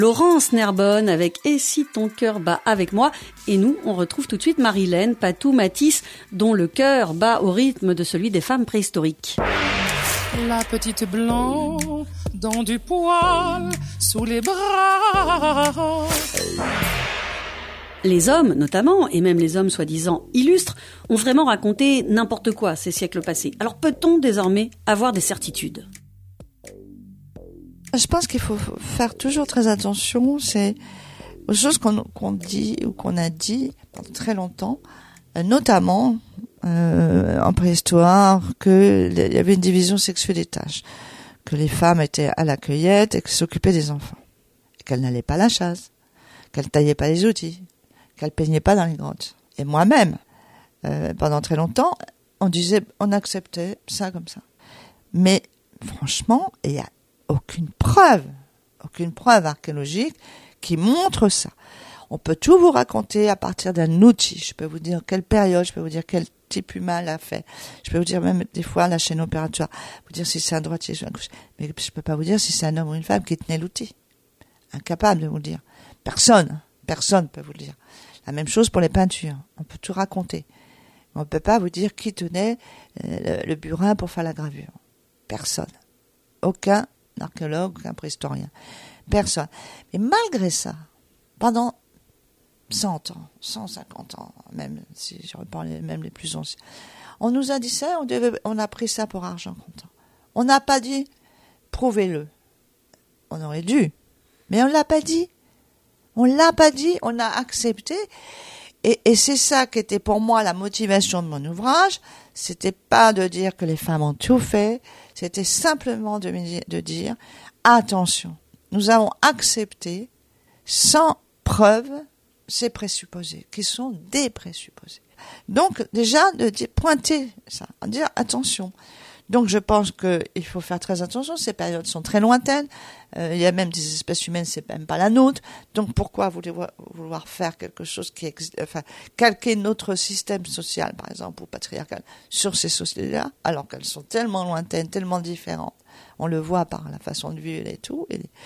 Laurence Nerbonne avec « Et si ton cœur bat avec moi ?» Et nous, on retrouve tout de suite Marilène Patou-Matisse, dont le cœur bat au rythme de celui des femmes préhistoriques. La petite blanc dans du poil sous les bras. Les hommes, notamment, et même les hommes soi-disant illustres, ont vraiment raconté n'importe quoi ces siècles passés. Alors peut-on désormais avoir des certitudes ? Je pense qu'il faut faire toujours très attention. C'est aux choses qu'on dit ou qu'on a dit pendant très longtemps, notamment en préhistoire, qu'il y avait une division sexuelle des tâches, que les femmes étaient à la cueillette et qu'elles s'occupaient des enfants, et qu'elles n'allaient pas à la chasse, qu'elles taillaient pas les outils, qu'elles peignaient pas dans les grottes. Et moi-même, pendant très longtemps, on acceptait ça comme ça. Mais franchement, il y a aucune preuve archéologique qui montre ça. On peut tout vous raconter à partir d'un outil. Je peux vous dire quelle période, je peux vous dire quel type humain l'a fait. Je peux vous dire même des fois la chaîne opératoire, vous dire si c'est un droitier, mais je peux pas vous dire si c'est un homme ou une femme qui tenait l'outil. Incapable de vous le dire. Personne peut vous le dire. La même chose pour les peintures. On peut tout raconter. Mais on peut pas vous dire qui tenait le burin pour faire la gravure. Personne. Aucun archéologue, aucun préhistorien. Personne. Mais malgré ça, pendant 100 ans, 150 ans, même si je reprends même les plus anciens, on nous a dit ça, on a pris ça pour argent comptant. On n'a pas dit, prouvez-le. On aurait dû. Mais on l'a pas dit. On a accepté. Et c'est ça qui était pour moi la motivation de mon ouvrage. C'était pas de dire que les femmes ont tout fait. C'était simplement de dire, attention, nous avons accepté, sans preuve, ces présupposés, qui sont des présupposés. Donc, déjà, de pointer ça, de dire, attention. Donc, je pense qu'il faut faire très attention. Ces périodes sont très lointaines. Il y a même des espèces humaines, c'est même pas la nôtre. Donc, pourquoi vouloir faire quelque chose qui existe, calquer notre système social, par exemple, ou patriarcal, sur ces sociétés-là, alors qu'elles sont tellement lointaines, tellement différentes. On le voit par la façon de vivre et tout.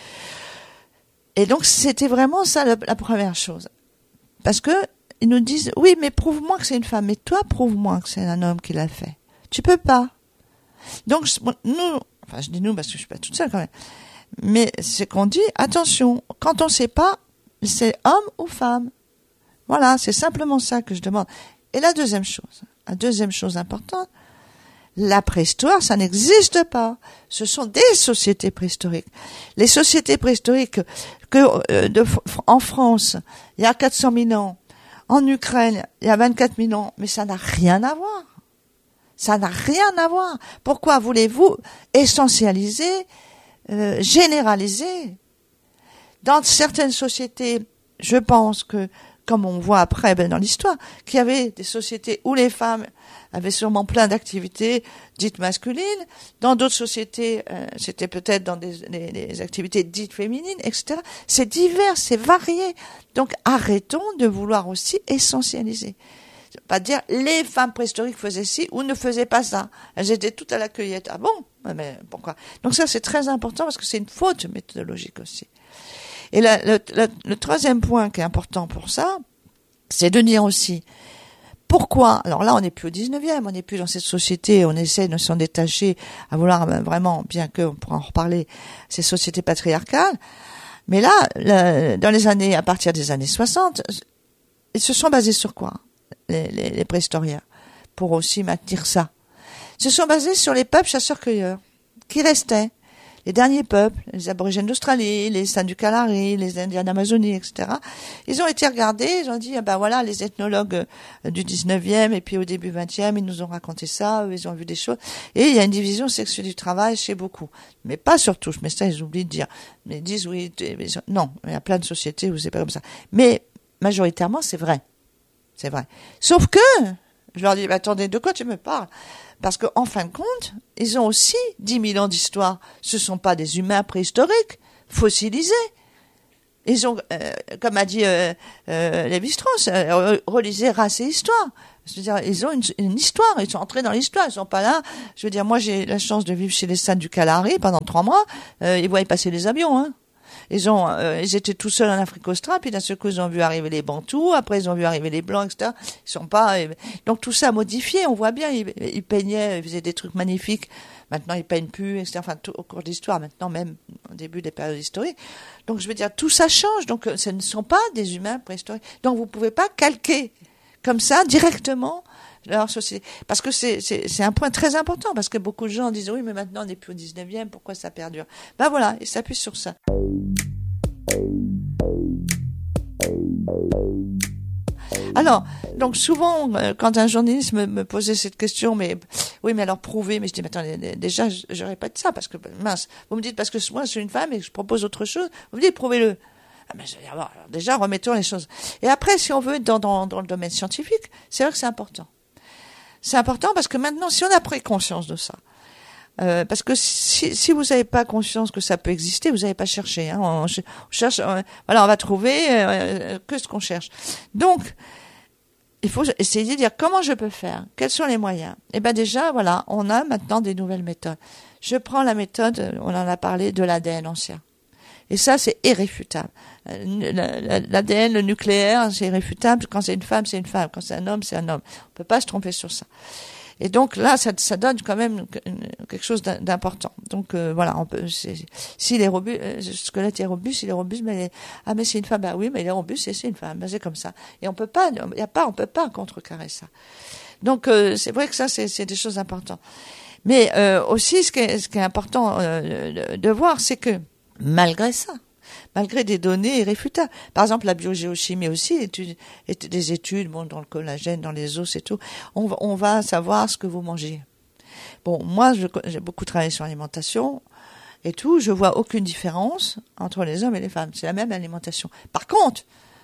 Et donc, c'était vraiment ça la première chose. Parce que, ils nous disent, oui, mais prouve-moi que c'est une femme. Mais toi, prouve-moi que c'est un homme qui l'a fait. Tu peux pas. Donc, nous, enfin, je dis nous parce que je suis pas toute seule quand même. Mais c'est qu'on dit, attention, quand on sait pas, c'est homme ou femme. Voilà, c'est simplement ça que je demande. Et la deuxième chose importante, la préhistoire, ça n'existe pas. Ce sont des sociétés préhistoriques. Les sociétés préhistoriques en France, il y a 400 000 ans, en Ukraine, il y a 24 000 ans, mais ça n'a rien à voir. Ça n'a rien à voir. Pourquoi voulez-vous essentialiser, généraliser? Dans certaines sociétés, je pense que, comme on voit après dans l'histoire, qu'il y avait des sociétés où les femmes avaient sûrement plein d'activités dites masculines. Dans d'autres sociétés, c'était peut-être dans des activités dites féminines, etc. C'est divers, c'est varié. Donc arrêtons de vouloir aussi essentialiser. Pas dire les femmes préhistoriques faisaient ci ou ne faisaient pas ça. Elles étaient toutes à la cueillette. Ah bon? Mais pourquoi? Donc ça, c'est très important parce que c'est une faute méthodologique aussi. Et le troisième point qui est important pour ça, c'est de dire aussi pourquoi. Alors là, on n'est plus au 19e, on n'est plus dans cette société, on essaie de s'en détacher, à vouloir vraiment, bien que, on pourra en reparler, ces sociétés patriarcales. Mais là, à partir des années 60, ils se sont basés sur quoi? Les préhistoriens, pour aussi maintenir ça. Ils se sont basés sur les peuples chasseurs-cueilleurs, qui restaient. Les derniers peuples, les aborigènes d'Australie, les Saints du Kalahari, les Indiens d'Amazonie, etc. Ils ont été regardés, ils ont dit, voilà, les ethnologues du 19e et puis au début 20e, ils nous ont raconté ça, ils ont vu des choses. Et il y a une division sexuelle du travail chez beaucoup. Mais pas sur tous, mais ça, ils oublient de dire. Mais ils disent, oui, non, il y a plein de sociétés où c'est pas comme ça. Mais, majoritairement, c'est vrai. C'est vrai. Sauf que, je leur dis, attendez, de quoi tu me parles? Parce que, en fin de compte, ils ont aussi 10 000 ans d'histoire. Ce sont pas des humains préhistoriques, fossilisés. Ils ont, comme a dit Lévi-Strauss, relisez Race et Histoire. Je veux dire, ils ont une histoire, ils sont entrés dans l'histoire, ils sont pas là. Je veux dire, moi j'ai la chance de vivre chez les Saints du Kalahari pendant 3 mois, ils voyaient passer les avions, hein. Ils étaient tout seuls en Afrique australe, puis d'un seul coup, ils ont vu arriver les Bantous, après ils ont vu arriver les Blancs, etc. Ils sont pas, donc tout ça a modifié, on voit bien, ils peignaient, ils faisaient des trucs magnifiques. Maintenant, ils peignent plus, etc. Enfin, tout au cours de l'histoire, maintenant même au début des périodes historiques. Donc, je veux dire, tout ça change. Donc, ce ne sont pas des humains préhistoriques. Donc, vous pouvez pas calquer comme ça directement leur société. Parce que c'est un point très important, parce que beaucoup de gens disent oui, mais maintenant on n'est plus au 19e, pourquoi ça perdure? Ben voilà, ils s'appuient sur ça. Alors, donc souvent, quand un journaliste me posait cette question, mais oui, mais alors prouver, mais je dis, mais attendez, déjà, je répète ça, parce que, mince, vous me dites, parce que moi, je suis une femme et que je propose autre chose, vous me dites, prouvez-le. Ah, mais je vais dire, alors, déjà, remettons les choses. Et après, si on veut être dans le domaine scientifique, c'est vrai que c'est important. C'est important parce que maintenant, si on a pris conscience de ça, parce que si vous n'avez pas conscience que ça peut exister, vous n'avez pas cherché. Hein, on cherche, voilà, on va trouver que ce qu'on cherche. Donc, il faut essayer de dire comment je peux faire, quels sont les moyens. Et ben déjà, voilà, on a maintenant des nouvelles méthodes. Je prends la méthode, on en a parlé, de l'ADN ancien. Et ça, c'est irréfutable. L'ADN, le nucléaire, c'est irréfutable. Quand c'est une femme, c'est une femme. Quand c'est un homme, c'est un homme. On peut pas se tromper sur ça. Et donc là, ça donne quand même quelque chose d'important. Donc voilà, on peut. S'il est robuste, le squelette est robuste, il est robuste, mais mais c'est une femme. Bah oui, mais il est robuste et c'est une femme. Ben, c'est comme ça. Et on peut pas contrecarrer ça. Donc c'est vrai que ça, c'est des choses importantes. Mais aussi, ce qui est important de voir, c'est que malgré ça, malgré des données irréfutables. Par exemple, la biogéochimie aussi, des études, bon, dans le collagène, dans les os et tout. On va savoir ce que vous mangez. Bon, moi, j'ai beaucoup travaillé sur l'alimentation et tout. Je vois aucune différence entre les hommes et les femmes. C'est la même alimentation. Par contre,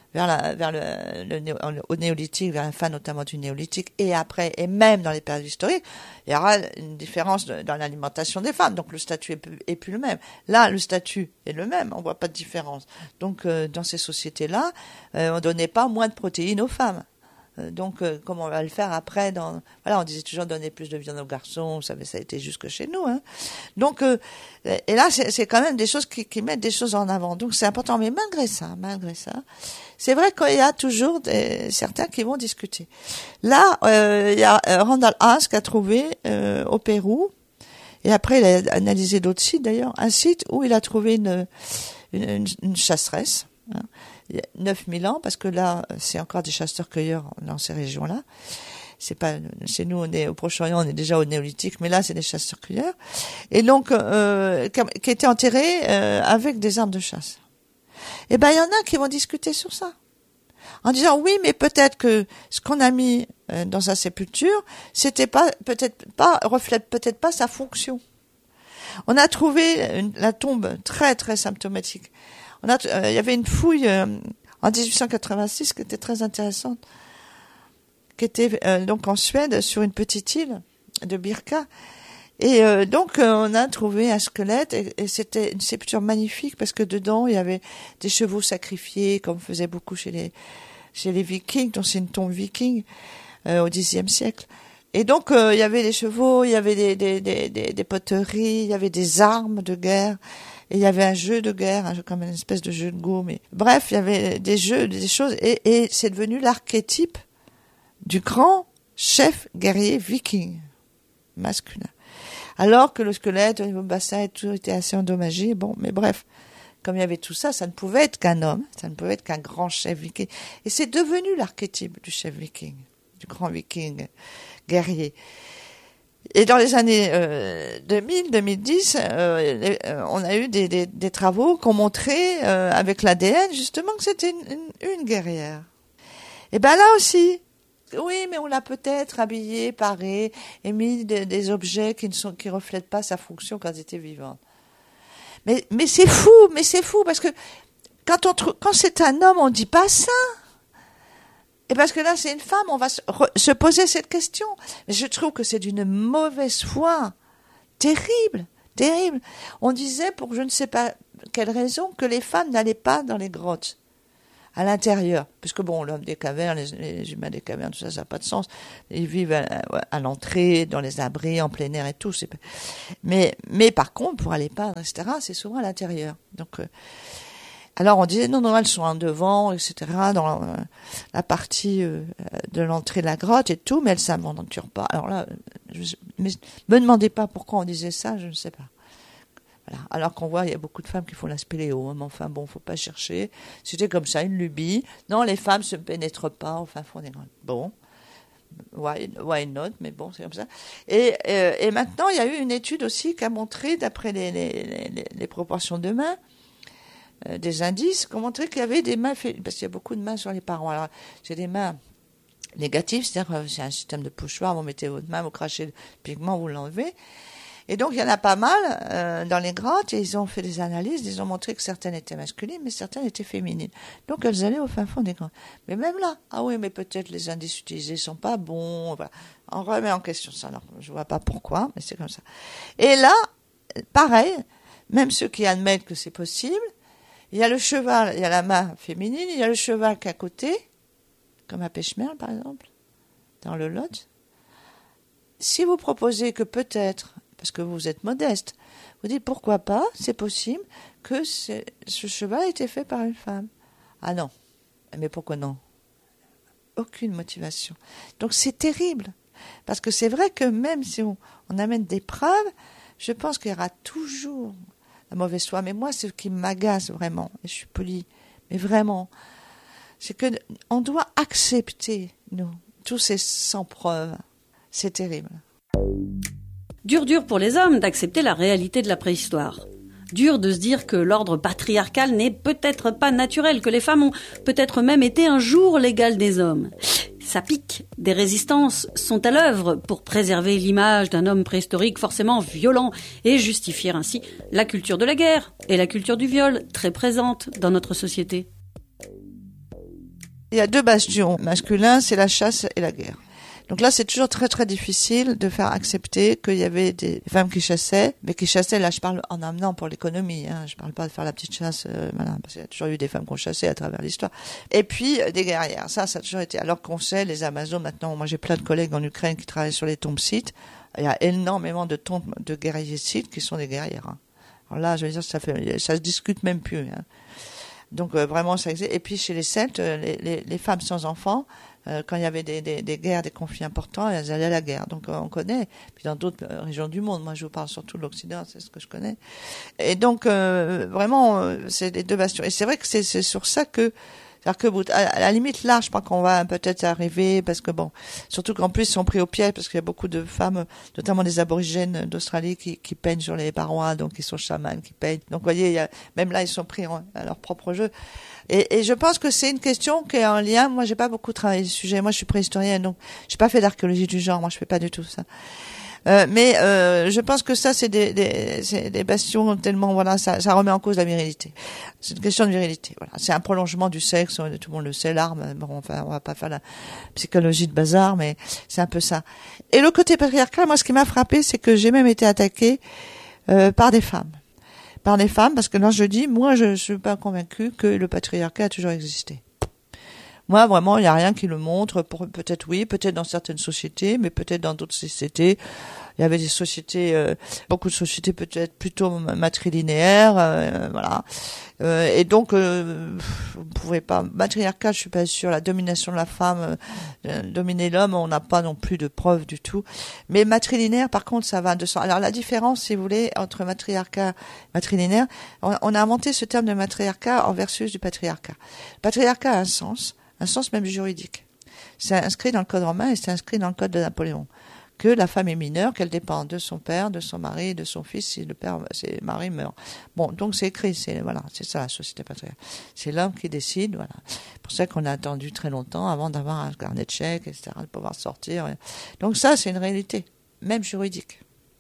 au néolithique, vers la fin notamment du néolithique, et après, et même dans les périodes historiques, il y aura une différence dans l'alimentation des femmes. Donc le statut est plus le même. Là, le statut est le même, on voit pas de différence. Donc dans ces sociétés-là, on donnait pas moins de protéines aux femmes. Donc, comme on va le faire après, voilà, on disait toujours donner plus de viande aux garçons, ça a été jusque chez nous, hein. Donc, et là, c'est quand même des choses qui mettent des choses en avant. Donc, c'est important. Mais malgré ça, c'est vrai qu'il y a toujours certains qui vont discuter. Là, il y a Randall Haas qui a trouvé, au Pérou, et après, il a analysé d'autres sites d'ailleurs, un site où il a trouvé une chasseresse, hein. Il y a 9000 ans, parce que là, c'est encore des chasseurs-cueilleurs dans ces régions-là. C'est pas, chez nous, on est au Proche-Orient, on est déjà au néolithique, mais là, c'est des chasseurs-cueilleurs. Et donc, qui étaient enterrés, avec des armes de chasse. Et ben, il y en a qui vont discuter sur ça. En disant, oui, mais peut-être que ce qu'on a mis dans sa sépulture, reflète peut-être pas sa fonction. On a trouvé la tombe très, très symptomatique. Il y avait une fouille en 1886 qui était très intéressante, qui était donc en Suède, sur une petite île de Birka. Et donc on a trouvé un squelette et c'était une sépulture magnifique parce que dedans il y avait des chevaux sacrifiés, comme faisait beaucoup chez les Vikings. Donc c'est une tombe viking au Xe siècle. Et donc il y avait des chevaux, il y avait des poteries, il y avait des armes de guerre. Et il y avait un jeu de guerre, comme une espèce de jeu de go, mais bref, il y avait des jeux, des choses, et c'est devenu l'archétype du grand chef guerrier viking masculin. Alors que le squelette, au niveau bassin et tout était assez endommagé. Bon, mais bref, comme il y avait tout ça, ça ne pouvait être qu'un homme, ça ne pouvait être qu'un grand chef viking. Et c'est devenu l'archétype du chef viking, du grand viking guerrier. Et dans les années 2000-2010, on a eu des travaux qui ont montré avec l'ADN justement que c'était une guerrière. Et ben là aussi, oui, mais on l'a peut-être habillée, parée, et mis des objets qui reflètent pas sa fonction quand elle était vivante. Mais c'est fou parce que quand c'est un homme, on dit pas ça. Et parce que là, c'est une femme, on va se poser cette question. Mais je trouve que c'est d'une mauvaise foi terrible, terrible. On disait, pour je ne sais pas quelle raison, que les femmes n'allaient pas dans les grottes, à l'intérieur. Puisque bon, l'homme des cavernes, les humains des cavernes, tout ça, ça n'a pas de sens. Ils vivent à l'entrée, dans les abris, en plein air et tout. Mais par contre, pour aller peindre, etc., c'est souvent à l'intérieur. Donc, Alors on disait non, elles sont en devant, etc., dans la partie de l'entrée de la grotte et tout, mais elles s'aventurent pas. Alors là, me demandez pas pourquoi on disait ça, je ne sais pas. Voilà. Alors qu'on voit, il y a beaucoup de femmes qui font la spéléo, hein, mais enfin bon, faut pas chercher. C'était comme ça, une lubie. Non, les femmes se pénètrent pas au fin fond des grottes. Bon, why not, mais bon, c'est comme ça. Et maintenant, il y a eu une étude aussi qui a montré, d'après les proportions de mains, des indices, qui ont montré qu'il y avait des mains, parce qu'il y a beaucoup de mains sur les parents. Alors, c'est des mains négatives, c'est-à-dire c'est un système de pochoir, vous mettez votre main, vous crachez le pigment, vous l'enlevez. Et donc, il y en a pas mal dans les grottes, et ils ont fait des analyses, ils ont montré que certaines étaient masculines, mais certaines étaient féminines. Donc, elles allaient au fin fond des grottes. Mais même là, ah oui, mais peut-être les indices utilisés sont pas bons. Voilà. On remet en question ça. Alors, je vois pas pourquoi, mais c'est comme ça. Et là, pareil, même ceux qui admettent que c'est possible, il y a le cheval, il y a la main féminine, il y a le cheval qui est à côté, comme à Pêche-Merle, par exemple, dans le Lot. Si vous proposez que peut-être, parce que vous êtes modeste, vous dites pourquoi pas, c'est possible que ce cheval ait été fait par une femme. Ah non, mais pourquoi non? Aucune motivation. Donc c'est terrible, parce que c'est vrai que même si on amène des preuves, je pense qu'il y aura toujours la mauvaise foi. Mais moi, c'est ce qui m'agace vraiment, et je suis polie, mais vraiment, c'est que on doit accepter, nous, tous ces sans preuves. C'est terrible. Dur pour les hommes d'accepter la réalité de la préhistoire. Dur de se dire que l'ordre patriarcal n'est peut-être pas naturel, que les femmes ont peut-être même été un jour l'égale des hommes. Ça pique. Des résistances sont à l'œuvre pour préserver l'image d'un homme préhistorique forcément violent et justifier ainsi la culture de la guerre et la culture du viol, très présente dans notre société. Il y a deux bastions masculins, c'est la chasse et la guerre. Donc là, c'est toujours très très difficile de faire accepter qu'il y avait des femmes qui chassaient, mais qui chassaient, là je parle en amenant pour l'économie, hein, je parle pas de faire la petite chasse, voilà, parce qu'il y a toujours eu des femmes qui ont chassé à travers l'histoire. Et puis des guerrières, ça a toujours été, alors qu'on sait, les Amazones maintenant, moi j'ai plein de collègues en Ukraine qui travaillent sur les tombes sites, il y a énormément de tombes de guerriers sites qui sont des guerrières. Hein. Alors là, je veux dire, ça se discute même plus. Hein. Donc vraiment, ça existe. Et puis chez les Celtes, les femmes sans enfants, quand il y avait des guerres, des conflits importants, elles allaient à la guerre. Donc on connaît. Puis dans d'autres régions du monde, moi je vous parle surtout de l'Occident, c'est ce que je connais. Et donc vraiment, c'est les deux bastions. Et c'est vrai que c'est sur ça que, c'est-à-dire que à la limite là, je crois qu'on va peut-être arriver, parce que bon, surtout qu'en plus ils sont pris au piège, parce qu'il y a beaucoup de femmes, notamment des aborigènes d'Australie, qui peignent sur les parois, donc ils sont chamans, qui peignent. Donc vous voyez, même là ils sont pris à leur propre jeu. Et je pense que c'est une question qui est en lien. Moi, j'ai pas beaucoup travaillé ce sujet. Moi, je suis préhistorienne, donc j'ai pas fait d'archéologie du genre. Moi, je fais pas du tout ça. Mais je pense que ça, c'est des bastions tellement, voilà, ça remet en cause la virilité. C'est une question de virilité. Voilà, c'est un prolongement du sexe. Tout le monde le sait, l'arme. Bon, enfin, on va pas faire la psychologie de bazar, mais c'est un peu ça. Et le côté patriarcal, moi, ce qui m'a frappé, c'est que j'ai même été attaquée par des femmes. Par les femmes, parce que là je dis, moi je suis pas convaincue que le patriarcat a toujours existé. Moi vraiment, il y a rien qui le montre. Peut-être oui, peut-être dans certaines sociétés, mais peut-être dans d'autres sociétés. Il y avait des sociétés, beaucoup de sociétés peut-être plutôt matrilinéaires, voilà. Et donc, vous pouvez pas, matriarcat, je suis pas sûre, la domination de la femme, dominer l'homme, on n'a pas non plus de preuves du tout. Mais matrilinéaire, par contre, ça va de sens. Alors, la différence, si vous voulez, entre matriarcat et matrilinéaire, on a inventé ce terme de matriarcat en versus du patriarcat. Le patriarcat a un sens même juridique. C'est inscrit dans le code romain et c'est inscrit dans le code de Napoléon. Que la femme est mineure, qu'elle dépend de son père, de son mari, de son fils, si le mari meurt. Bon, donc c'est écrit, c'est ça la société patriarcale. C'est l'homme qui décide, voilà. C'est pour ça qu'on a attendu très longtemps avant d'avoir un carnet de chèques, etc., de pouvoir sortir. Donc ça, c'est une réalité, même juridique.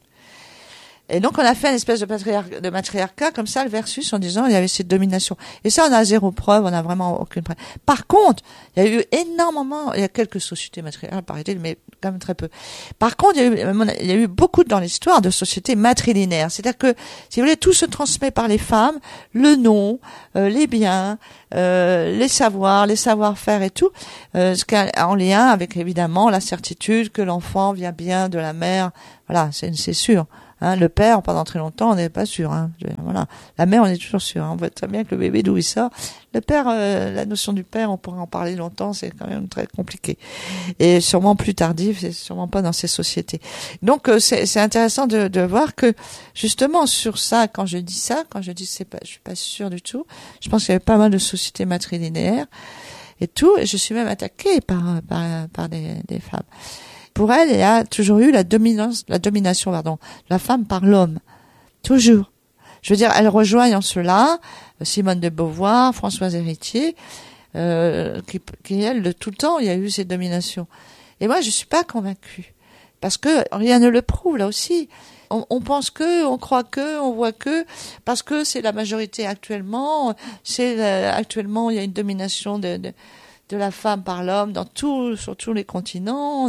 Et donc, on a fait une espèce de matriarcat, comme ça, le versus, en disant, il y avait cette domination. Et ça, on a zéro preuve, on a vraiment aucune preuve. Par contre, il y a eu énormément, il y a quelques sociétés matriarcales, paraît-il, mais quand même très peu. Par contre, il y a eu beaucoup dans l'histoire de sociétés matrilinéaires. C'est-à-dire que, si vous voulez, tout se transmet par les femmes, le nom, les biens, les savoirs, les savoir-faire et tout, ce qui est en lien avec, évidemment, la certitude que l'enfant vient bien de la mère. Voilà, c'est sûr. Hein, le père, pendant très longtemps, on n'est pas sûr. Hein. Voilà. La mère, on est toujours sûr. Hein. On voit très bien que le bébé, d'où il sort. Le père, la notion du père, on pourrait en parler longtemps, c'est quand même très compliqué. Et sûrement plus tardif, c'est sûrement pas dans ces sociétés. Donc, c'est intéressant de voir que, justement, sur ça, quand je dis je suis pas sûre du tout. Je pense qu'il y avait pas mal de sociétés matrilinéaires et tout, et je suis même attaquée par des femmes. Pour elle, il y a toujours eu la domination, de la femme par l'homme. Toujours. Je veux dire, elles rejoignent en cela Simone de Beauvoir, Françoise Héritier, qui elle, de tout le temps, il y a eu cette domination. Et moi, je suis pas convaincue. Parce que rien ne le prouve, là aussi. On pense que, on croit que, on voit que, parce que c'est la majorité actuellement, actuellement, il y a une domination de la femme par l'homme sur tous les continents,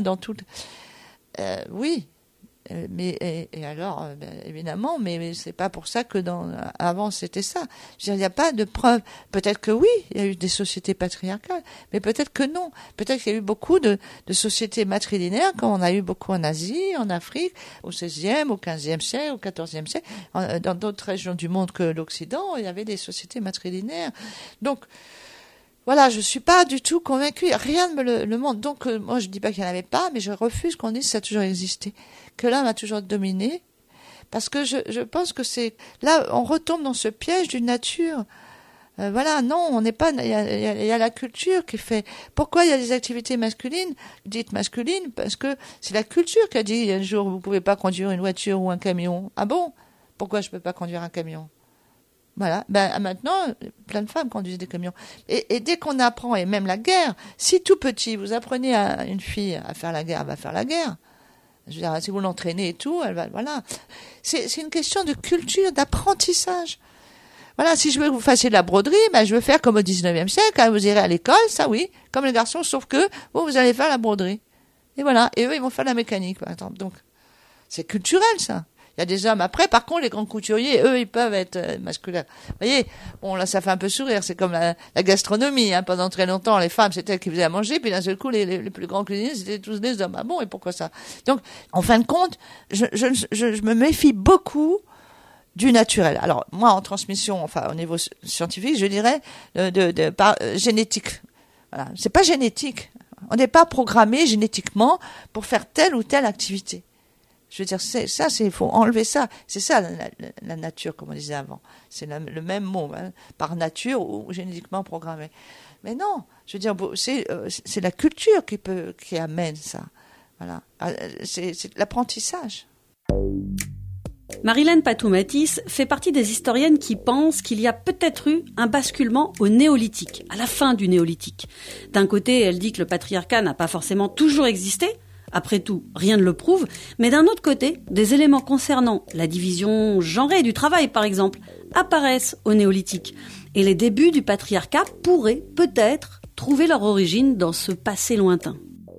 oui. Mais alors, évidemment, mais c'est pas pour ça que avant c'était ça. Je veux dire, il n'y a pas de preuve. Peut-être que oui, il y a eu des sociétés patriarcales, mais peut-être que non. Peut-être qu'il y a eu beaucoup de sociétés matrilinéaires, comme on a eu beaucoup en Asie, en Afrique, au XVIe, au XVe siècle, au XIVe siècle. Dans d'autres régions du monde que l'Occident, il y avait des sociétés matrilinéaires. Donc, voilà, je suis pas du tout convaincue. Rien ne me le montre. Donc, moi, je dis pas qu'il n'y en avait pas, mais je refuse qu'on dise que ça a toujours existé. Que l'homme a toujours dominé. Parce que je pense que là, on retombe dans ce piège d'une nature. Voilà, non, on n'est pas, il y a la culture qui fait. Pourquoi il y a des activités masculines, dites masculines? Parce que c'est la culture qui a dit, un jour, vous pouvez pas conduire une voiture ou un camion. Ah bon? Pourquoi je peux pas conduire un camion? Voilà. Maintenant, plein de femmes conduisent des camions. Et dès qu'on apprend, et même la guerre, si tout petit, vous apprenez à une fille à faire la guerre, elle va faire la guerre. Je veux dire, si vous l'entraînez et tout, elle va, voilà. C'est une question de culture, d'apprentissage. Voilà. Si je veux que vous fassiez de la broderie, je veux faire comme au 19e siècle, quand vous irez à l'école, ça oui, comme les garçons, sauf que, vous allez faire la broderie. Et voilà. Et eux, ils vont faire la mécanique, par exemple. Donc, c'est culturel, ça. Il y a des hommes. Après, par contre, les grands couturiers, eux, ils peuvent être masculins. Vous voyez, bon, là, ça fait un peu sourire. C'est comme la gastronomie. Hein. Pendant très longtemps, les femmes, c'était elles qui faisaient à manger. Puis d'un seul coup, les plus grands cuisiniers, c'était tous des hommes. Ah bon, et pourquoi ça? Donc, en fin de compte, je me méfie beaucoup du naturel. Alors, moi, en transmission, enfin, au niveau scientifique, je dirais par génétique. Voilà. C'est pas génétique. On n'est pas programmé génétiquement pour faire telle ou telle activité. Je veux dire, il faut enlever ça. C'est ça, la nature, comme on disait avant. C'est le même mot, hein, par nature ou génétiquement programmé. Mais non, je veux dire, c'est la culture qui amène ça. Voilà. C'est l'apprentissage. Marilène Patou-Matisse fait partie des historiennes qui pensent qu'il y a peut-être eu un basculement au néolithique, à la fin du néolithique. D'un côté, elle dit que le patriarcat n'a pas forcément toujours existé. Après tout, rien ne le prouve. Mais d'un autre côté, des éléments concernant la division genrée du travail, par exemple, apparaissent au néolithique. Et les débuts du patriarcat pourraient peut-être trouver leur origine dans ce passé lointain.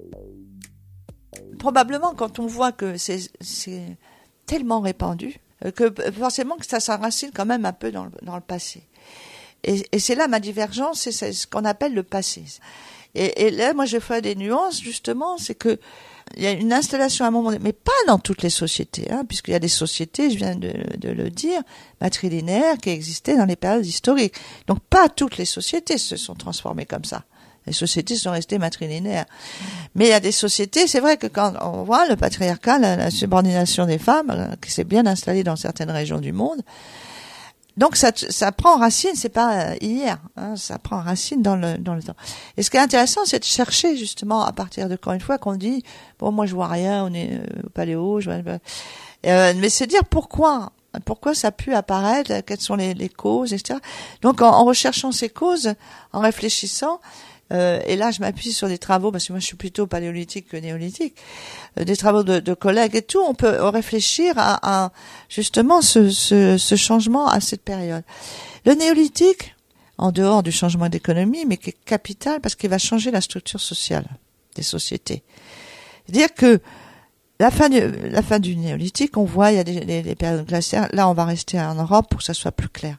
Probablement, quand on voit que c'est tellement répandu, que forcément que ça s'enracine quand même un peu dans le passé. Et c'est là ma divergence, c'est ce qu'on appelle le passé. Et là, moi, je fais des nuances, justement, c'est que il y a une installation à un moment donné, mais pas dans toutes les sociétés, hein, puisqu'il y a des sociétés, je viens de le dire, matrilinéaires qui existaient dans les périodes historiques. Donc, pas toutes les sociétés se sont transformées comme ça. Les sociétés sont restées matrilinéaires. Mais il y a des sociétés, c'est vrai que quand on voit le patriarcat, la subordination des femmes, qui s'est bien installée dans certaines régions du monde, donc ça prend racine, c'est pas hier, hein, ça prend racine dans le temps. Et ce qui est intéressant, c'est de chercher justement à partir de quand une fois qu'on dit bon moi je vois rien, on est au Paléo, mais c'est dire pourquoi ça a pu apparaître, quelles sont les causes, etc. Donc en recherchant ces causes, en réfléchissant. Et là, je m'appuie sur des travaux, parce que moi, je suis plutôt paléolithique que néolithique, des travaux de collègues et tout. On peut réfléchir à justement ce changement à cette période. Le néolithique, en dehors du changement d'économie, mais qui est capital parce qu'il va changer la structure sociale des sociétés. C'est-à-dire que la fin du néolithique, on voit, il y a des périodes glaciaires. Là, on va rester en Europe pour que ça soit plus clair.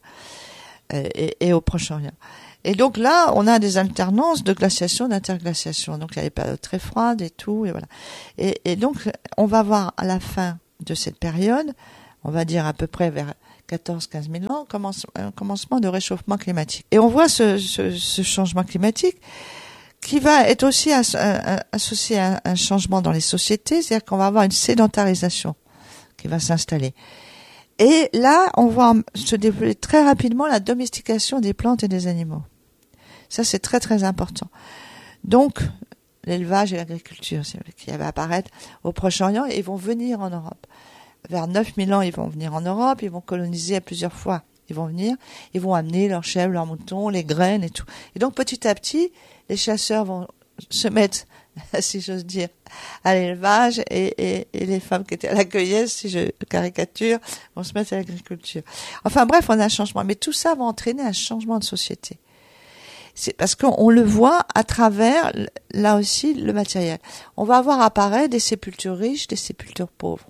Et au Proche-Orient. Et donc là, on a des alternances de glaciation, d'interglaciation. Donc il y a des périodes très froides et tout, et voilà. Et donc on va voir à la fin de cette période on va dire à peu près vers 14-15 000 ans, commencement de réchauffement climatique. Et on voit ce changement climatique qui va être aussi associé à un changement dans les sociétés, c'est-à-dire qu'on va avoir une sédentarisation qui va s'installer. Et là, on voit se développer très rapidement la domestication des plantes et des animaux. Ça, c'est très très important. Donc, l'élevage et l'agriculture qui va apparaître au Proche-Orient et ils vont venir en Europe. Vers 9000 ans, ils vont venir en Europe, ils vont coloniser à plusieurs fois. Ils vont venir, ils vont amener leurs chèvres, leurs moutons, les graines et tout. Et donc, petit à petit, les chasseurs vont se mettre, si j'ose dire, à l'élevage et les femmes qui étaient à la cueillette, si je caricature, vont se mettre à l'agriculture. Enfin bref, on a un changement. Mais tout ça va entraîner un changement de société. C'est parce qu'on le voit à travers, là aussi, le matériel. On va avoir apparaître des sépultures riches, des sépultures pauvres.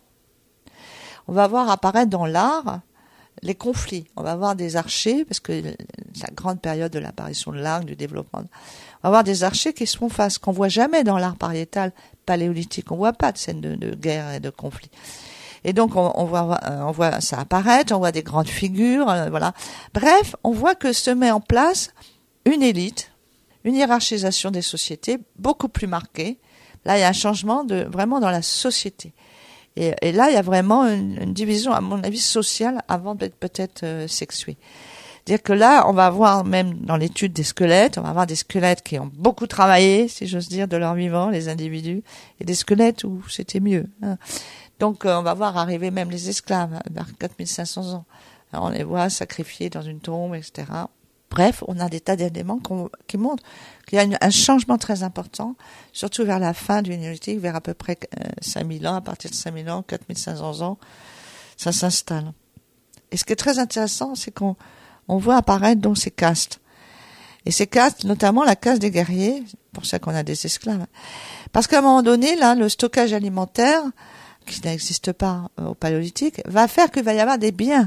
On va voir apparaître dans l'art les conflits. On va voir des archers, parce que c'est la grande période de l'apparition de l'art, du développement. On va voir des archers qui se font face, qu'on voit jamais dans l'art pariétal paléolithique. On voit pas de scènes de guerre et de conflits. Et donc on voit ça apparaître, on voit des grandes figures, voilà. Bref, on voit que se met en place une élite, une hiérarchisation des sociétés beaucoup plus marquée. Là, il y a un changement vraiment dans la société. Et là, il y a vraiment une division, à mon avis, sociale avant d'être peut-être sexuée. C'est-à-dire que là, on va avoir, même dans l'étude des squelettes, on va avoir des squelettes qui ont beaucoup travaillé, si j'ose dire, de leur vivant, les individus, et des squelettes où c'était mieux. Hein. Donc, on va voir arriver même les esclaves vers 4500 ans. Alors, on les voit sacrifiés dans une tombe, etc. Bref, on a des tas d'éléments qui montrent qu'il y a un changement très important, surtout vers la fin du néolithique, vers à peu près 5000 ans, à partir de 5000 ans, 4500 ans, ça s'installe. Et ce qui est très intéressant, c'est qu'on voit apparaître donc ces castes. Et ces castes, notamment la caste des guerriers, c'est pour ça qu'on a des esclaves. Parce qu'à un moment donné, là, le stockage alimentaire, qui n'existe pas au paléolithique, va faire qu'il va y avoir des biens.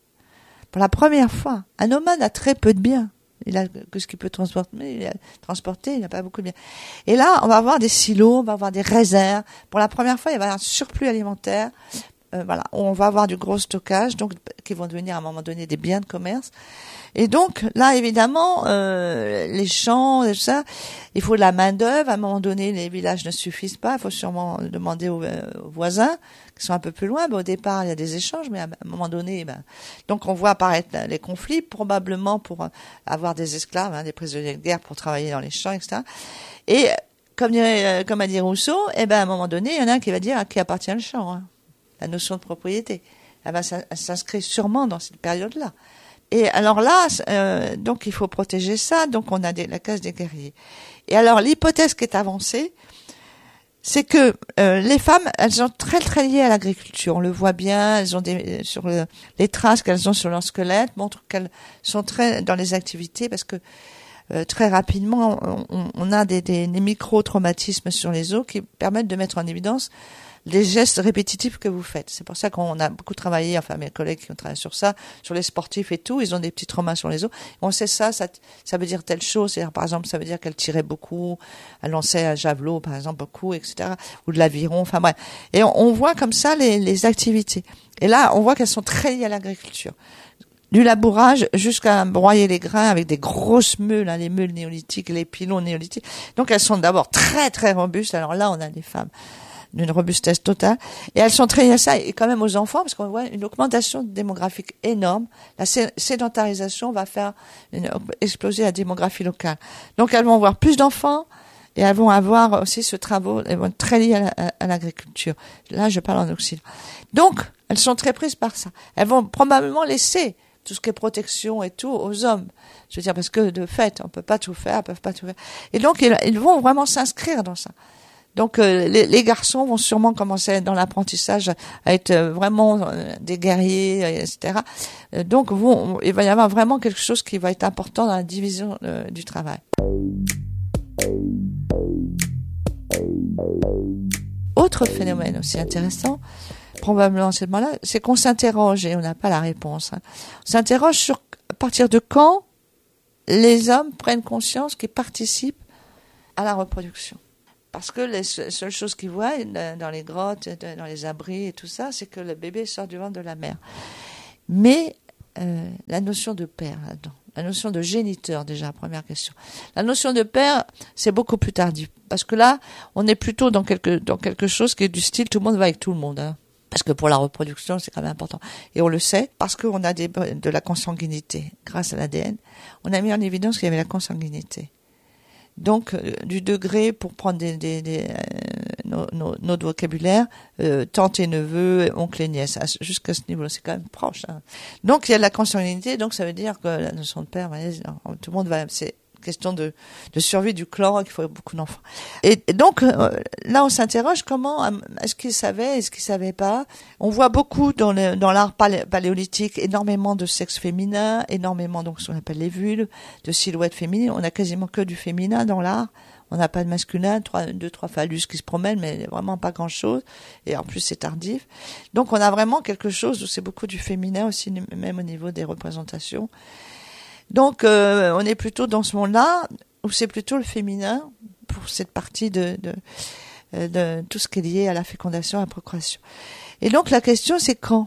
Pour la première fois, un nomade a très peu de biens. Il a que ce qu'il peut transporter, il n'a pas beaucoup de biens. Et là, on va avoir des silos, on va avoir des réserves. Pour la première fois, il va y avoir un surplus alimentaire. Voilà, on va avoir du gros stockage, donc qui vont devenir à un moment donné des biens de commerce. Et donc là, évidemment, les champs, tout ça, il faut de la main d'œuvre. À un moment donné, les villages ne suffisent pas. Il faut sûrement demander aux voisins qui sont un peu plus loin. Mais au départ, il y a des échanges, mais à un moment donné, donc on voit apparaître les conflits, probablement pour avoir des esclaves, des prisonniers de guerre pour travailler dans les champs, etc. Et comme a dit Rousseau, à un moment donné, il y en a un qui va dire à qui appartient le champ. Hein. La notion de propriété, elle s'inscrit sûrement dans cette période-là. Et alors là, donc il faut protéger ça, donc on a la case des guerriers. Et alors l'hypothèse qui est avancée, c'est que les femmes, elles sont très très liées à l'agriculture. On le voit bien, elles ont les traces qu'elles ont sur leur squelette montrent qu'elles sont très dans les activités parce que très rapidement, on a des micro-traumatismes sur les os qui permettent de mettre en évidence les gestes répétitifs que vous faites. C'est pour ça qu'on a beaucoup travaillé, enfin mes collègues qui ont travaillé sur ça, sur les sportifs et tout, ils ont des petits traumas sur les os. On sait ça veut dire telle chose. C'est-à-dire, par exemple, ça veut dire qu'elle tirait beaucoup, elle lançait un javelot, par exemple, beaucoup, etc. Ou de l'aviron, enfin bref. Et on voit comme ça les activités. Et là, on voit qu'elles sont très liées à l'agriculture. Du labourage jusqu'à broyer les grains avec des grosses meules, les meules néolithiques, les pilons néolithiques. Donc elles sont d'abord très très robustes. Alors là, on a des femmes d'une robustesse totale. Et elles sont très liées à ça, et quand même aux enfants, parce qu'on voit une augmentation démographique énorme. La sédentarisation va faire exploser la démographie locale. Donc elles vont avoir plus d'enfants, et elles vont avoir aussi ce travail, elles vont être très liées à l'agriculture. Là, je parle en Occident. Donc, elles sont très prises par ça. Elles vont probablement laisser tout ce qui est protection et tout aux hommes. Je veux dire, parce que de fait, on peut pas tout faire, elles peuvent pas tout faire. Et donc, ils vont vraiment s'inscrire dans ça. Donc les garçons vont sûrement commencer dans l'apprentissage à être vraiment des guerriers, etc. Donc il va y avoir vraiment quelque chose qui va être important dans la division du travail. Autre phénomène aussi intéressant, probablement à ce moment-là, c'est qu'on s'interroge et on n'a pas la réponse. On s'interroge sur à partir de quand les hommes prennent conscience qu'ils participent à la reproduction. Parce que les seules choses qu'ils voient dans les grottes, dans les abris et tout ça, c'est que le bébé sort du ventre de la mère. Mais la notion de père là-dedans, la notion de géniteur déjà, première question. La notion de père, c'est beaucoup plus tardif. Parce que là, on est plutôt dans quelque chose qui est du style tout le monde va avec tout le monde. Hein. Parce que pour la reproduction, c'est quand même important. Et on le sait, parce qu'on a de la consanguinité. Grâce à l'ADN, on a mis en évidence qu'il y avait la consanguinité. Donc, du degré, pour prendre notre vocabulaire, tante et neveu, oncle et nièce, jusqu'à ce niveau-là, c'est quand même proche. Hein. Donc, il y a de la consanguinité, donc ça veut dire que la notion de père, tout le monde va... C'est question de survie du clan, qu'il faut beaucoup d'enfants. Et donc, là, on s'interroge comment, est-ce qu'ils savaient, est-ce qu'ils savaient pas? On voit beaucoup dans l'art paléolithique, énormément de sexe féminin, énormément, donc, ce qu'on appelle les vulves, de silhouettes féminines. On a quasiment que du féminin dans l'art. On n'a pas de masculin, deux, trois phallus qui se promènent, mais vraiment pas grand chose. Et en plus, c'est tardif. Donc, on a vraiment quelque chose où c'est beaucoup du féminin aussi, même au niveau des représentations. Donc, on est plutôt dans ce monde-là, où c'est plutôt le féminin, pour cette partie de tout ce qui est lié à la fécondation, à la procréation. Et donc, la question, c'est quand?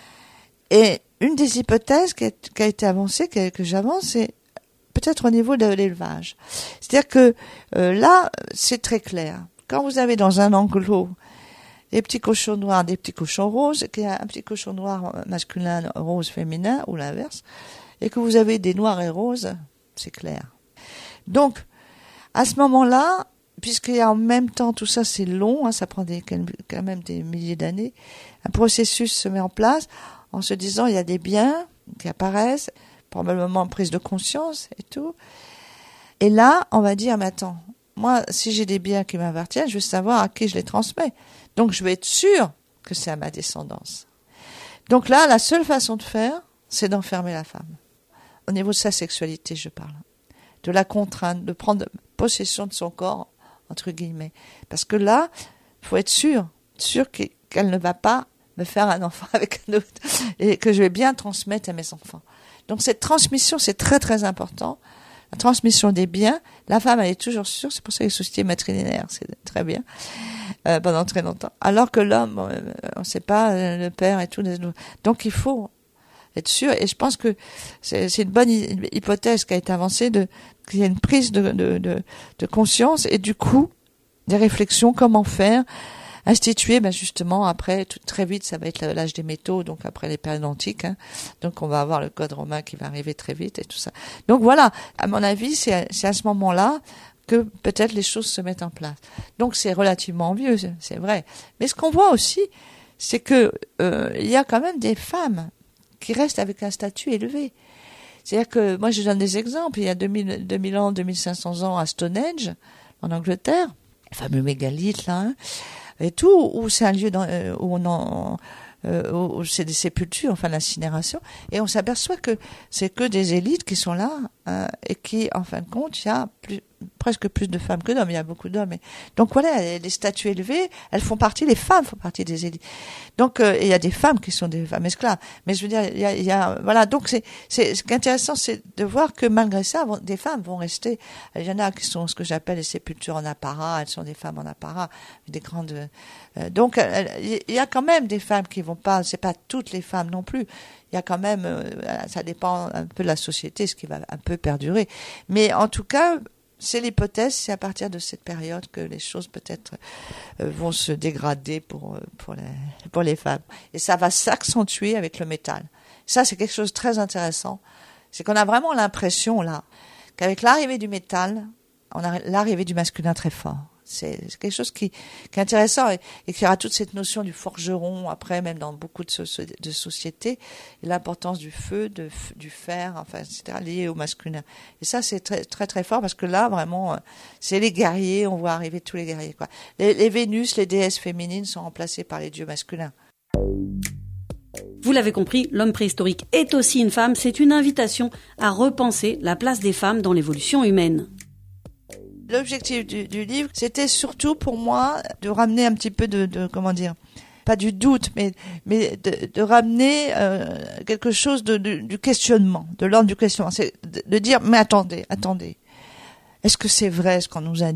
Et une des hypothèses qui a été avancée, que j'avance, c'est peut-être au niveau de l'élevage. C'est-à-dire que là, c'est très clair. Quand vous avez dans un enclos des petits cochons noirs, des petits cochons roses, qu'il y a un petit cochon noir masculin, rose féminin, ou l'inverse, et que vous avez des noirs et roses, c'est clair. Donc, à ce moment-là, puisqu'il y a en même temps, tout ça c'est long, hein, ça prend quand même des milliers d'années, un processus se met en place en se disant il y a des biens qui apparaissent, probablement prise de conscience et tout. Et là, on va dire, mais attends, moi, si j'ai des biens qui m'appartiennent, je veux savoir à qui je les transmets. Donc, je vais être sûr que c'est à ma descendance. Donc là, la seule façon de faire, c'est d'enfermer la femme. Au niveau de sa sexualité, je parle. De la contrainte, de prendre possession de son corps, entre guillemets. Parce que là, il faut être sûr qu'elle ne va pas me faire un enfant avec un autre et que je vais bien transmettre à mes enfants. Donc cette transmission, c'est très très important. La transmission des biens, la femme, elle est toujours sûre, c'est pour ça que les sociétés matrilinéaires, c'est très bien, pendant très longtemps. Alors que l'homme, on ne sait pas, le père et tout. Donc il faut être sûr, et je pense que c'est une bonne hypothèse qui a été avancée qu'il y a une prise de conscience et du coup des réflexions, comment faire, instituer, justement après très vite ça va être l'âge des métaux, donc après les périodes antiques, hein, donc on va avoir le code romain qui va arriver très vite et tout ça. Donc voilà, à mon avis c'est à ce moment-là que peut-être les choses se mettent en place. Donc c'est relativement vieux, c'est vrai. Mais ce qu'on voit aussi, c'est que il y a quand même des femmes qui restent avec un statut élevé. C'est-à-dire que, moi je donne des exemples, il y a 2000 ans, 2500 ans à Stonehenge, en Angleterre, le fameux mégalithe là, hein, et tout, où c'est un lieu où c'est des sépultures, enfin l'incinération, et on s'aperçoit que c'est que des élites qui sont là, hein, et qui, en fin de compte, il y a presque plus de femmes que d'hommes, il y a beaucoup d'hommes. Donc voilà, les statues élevées, les femmes font partie des élites. Donc il y a des femmes qui sont des femmes esclaves, mais je veux dire, il y a voilà, donc ce qui est intéressant, c'est de voir que malgré ça, des femmes vont rester. Il y en a qui sont ce que j'appelle les sépultures en apparat, elles sont des femmes en apparat, des grandes. Donc il y a quand même des femmes qui vont pas, c'est pas toutes les femmes non plus. Il y a quand même, ça dépend un peu de la société, ce qui va un peu perdurer. Mais en tout cas, c'est l'hypothèse, c'est à partir de cette période que les choses peut-être vont se dégrader pour les femmes. Et ça va s'accentuer avec le métal. Ça, c'est quelque chose de très intéressant. C'est qu'on a vraiment l'impression, là, qu'avec l'arrivée du métal, on a l'arrivée du masculin très fort. C'est quelque chose qui est intéressant et qui aura toute cette notion du forgeron après, même dans beaucoup de sociétés, et l'importance du feu, du fer, enfin, etc., lié au masculin. Et ça, c'est très, très, très fort parce que là, vraiment, c'est les guerriers, on voit arriver tous les guerriers, quoi. Les Vénus, les déesses féminines sont remplacées par les dieux masculins. Vous l'avez compris, l'homme préhistorique est aussi une femme. C'est une invitation à repenser la place des femmes dans l'évolution humaine. L'objectif du livre, c'était surtout pour moi de ramener un petit peu de comment dire, pas du doute, mais de ramener quelque chose du questionnement, de l'ordre du questionnement. C'est de dire, mais attendez, est-ce que c'est vrai ce qu'on nous a dit ?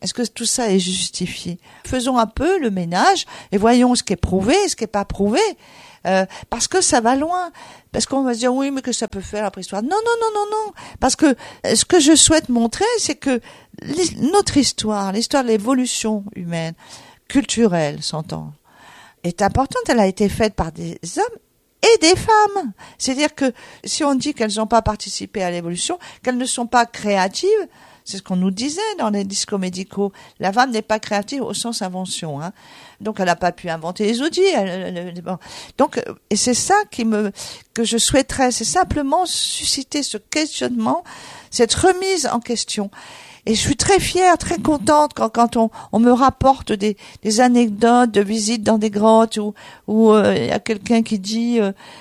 Est-ce que tout ça est justifié? Faisons un peu le ménage et voyons ce qui est prouvé et ce qui est pas prouvé. Parce que ça va loin. Parce qu'on va se dire, oui, mais que ça peut faire la préhistoire. Non. Parce que ce que je souhaite montrer, c'est que notre histoire, l'histoire de l'évolution humaine, culturelle, s'entend, est importante. Elle a été faite par des hommes et des femmes. C'est-à-dire que si on dit qu'elles n'ont pas participé à l'évolution, qu'elles ne sont pas créatives, c'est ce qu'on nous disait dans les discours médicaux. La femme n'est pas créative au sens invention, hein. Donc, elle n'a pas pu inventer les outils. Bon. Donc, et c'est ça que je souhaiterais, c'est simplement susciter ce questionnement, cette remise en question. Et je suis très fière, très contente quand on me rapporte des anecdotes de visites dans des grottes où il y a quelqu'un qui dit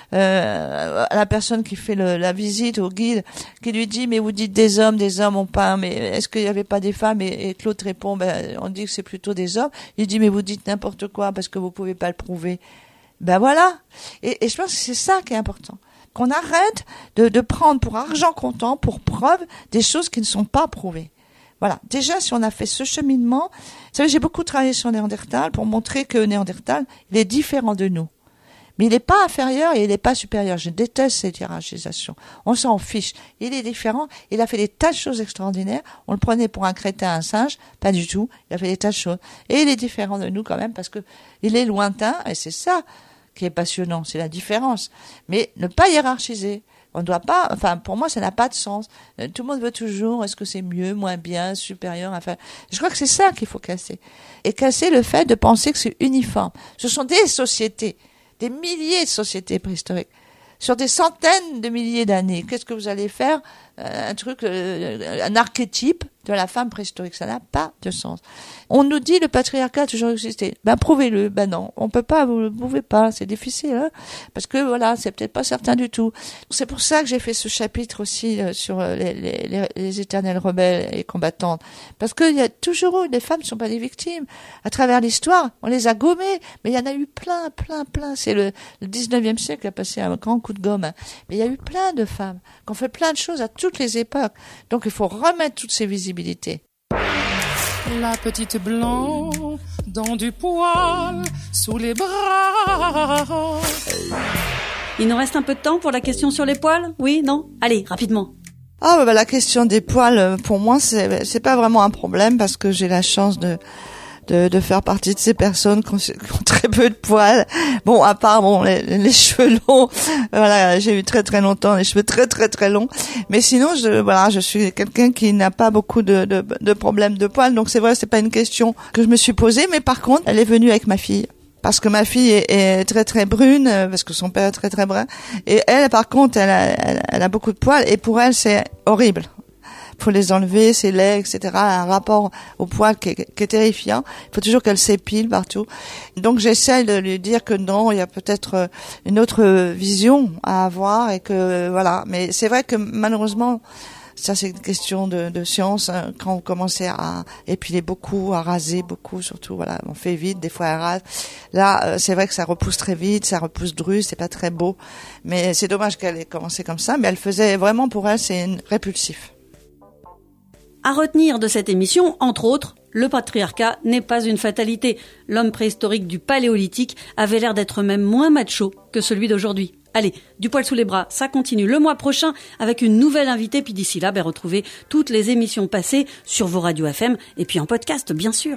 à la personne qui fait la visite, au guide, qui lui dit, mais vous dites des hommes ont pas, mais est-ce qu'il y avait pas des femmes? Et que l'autre répond, on dit que c'est plutôt des hommes. Il dit, mais vous dites n'importe quoi parce que vous pouvez pas le prouver. Ben voilà. Et je pense que c'est ça qui est important. Qu'on arrête de prendre pour argent comptant, pour preuve, des choses qui ne sont pas prouvées. Voilà. Déjà, si on a fait ce cheminement, vous savez, j'ai beaucoup travaillé sur Néandertal pour montrer que Néandertal, il est différent de nous. Mais il n'est pas inférieur et il n'est pas supérieur. Je déteste cette hiérarchisation. On s'en fiche. Il est différent. Il a fait des tas de choses extraordinaires. On le prenait pour un crétin, un singe. Pas du tout. Il a fait des tas de choses. Et il est différent de nous quand même parce que il est lointain et c'est ça qui est passionnant. C'est la différence. Mais ne pas hiérarchiser. On ne doit pas, enfin, pour moi, ça n'a pas de sens. Tout le monde veut toujours, est-ce que c'est mieux, moins bien, supérieur, enfin. Je crois que c'est ça qu'il faut casser. Et casser le fait de penser que c'est uniforme. Ce sont des sociétés, des milliers de sociétés préhistoriques, sur des centaines de milliers d'années. Qu'est-ce que vous allez faire? Un truc, un archétype de la femme préhistorique. Ça n'a pas de sens. On nous dit le patriarcat a toujours existé. Prouvez-le. Non, on peut pas, vous ne pouvez pas. C'est difficile, hein. Parce que voilà, c'est peut-être pas certain du tout. C'est pour ça que j'ai fait ce chapitre aussi sur les éternelles rebelles et combattantes. Parce qu'il y a toujours eu, les femmes ne sont pas des victimes. À travers l'histoire, on les a gommées. Mais il y en a eu plein. C'est le 19e siècle qui a passé un grand coup de gomme, hein. Mais il y a eu plein de femmes qui ont fait plein de choses à toutes les époques. Donc il faut remettre toutes ces visibilités. La petite blanc dans du poil sous les bras. Il nous reste un peu de temps pour la question sur les poils? Oui, non? Allez, rapidement. La question des poils, pour moi, c'est pas vraiment un problème parce que j'ai la chance de faire partie de ces personnes qui ont très peu de poils. Bon, à part les cheveux longs, voilà, j'ai eu très très longtemps les cheveux très très très longs. Mais sinon, je suis quelqu'un qui n'a pas beaucoup de problèmes de poils. Donc c'est vrai, c'est pas une question que je me suis posée. Mais par contre, elle est venue avec ma fille. Parce que ma fille est très très brune, parce que son père est très très brun. Et elle, par contre, elle a beaucoup de poils. Et pour elle, c'est horrible. Faut les enlever, ses laits, etc. Un rapport au poil qui est terrifiant. Il faut toujours qu'elle s'épile partout. Donc j'essaie de lui dire que non, il y a peut-être une autre vision à avoir et que voilà. Mais c'est vrai que malheureusement, ça c'est une question de science. Hein, quand on commençait à épiler beaucoup, à raser beaucoup, surtout voilà, on fait vite, des fois elle rase. Là, c'est vrai que ça repousse très vite, ça repousse dru, c'est pas très beau. Mais c'est dommage qu'elle ait commencé comme ça. Mais elle faisait vraiment pour elle, c'est répulsif. À retenir de cette émission, entre autres, le patriarcat n'est pas une fatalité. L'homme préhistorique du Paléolithique avait l'air d'être même moins macho que celui d'aujourd'hui. Allez, du poil sous les bras, ça continue le mois prochain avec une nouvelle invitée. Puis d'ici là, retrouvez toutes les émissions passées sur vos radios FM et puis en podcast, bien sûr.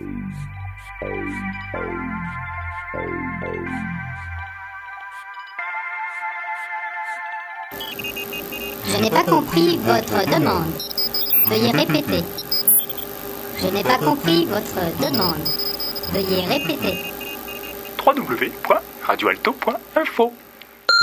Je n'ai pas compris votre demande. Veuillez répéter. Je n'ai pas compris votre demande. Veuillez répéter. www.radioalto.info